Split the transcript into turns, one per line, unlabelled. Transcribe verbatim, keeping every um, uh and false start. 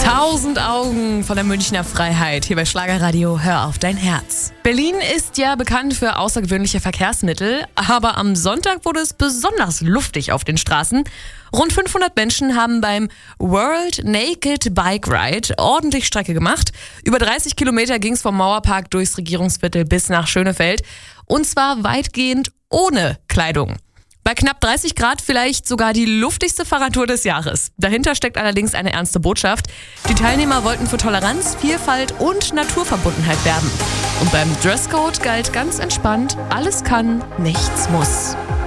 Tausend Augen von der Münchner Freiheit. Hier bei Schlagerradio, hör auf dein Herz. Berlin ist ja bekannt für außergewöhnliche Verkehrsmittel, aber am Sonntag wurde es besonders luftig auf den Straßen. Rund fünfhundert Menschen haben beim World Naked Bike Ride ordentlich Strecke gemacht. Über dreißig Kilometer ging es vom Mauerpark durchs Regierungsviertel bis nach Schönefeld. Und zwar weitgehend ohne Kleidung. Bei knapp dreißig Grad vielleicht sogar die luftigste Fahrradtour des Jahres. Dahinter steckt allerdings eine ernste Botschaft. Die Teilnehmer wollten für Toleranz, Vielfalt und Naturverbundenheit werben. Und beim Dresscode galt ganz entspannt: alles kann, nichts muss.